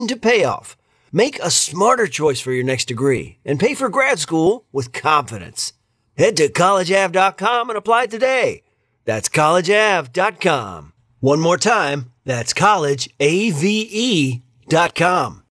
to payoff. Make a smarter choice for your next degree and pay for grad school with confidence. Head to collegeav.com and apply today. That's collegeav.com. One more time, that's collegeave.com.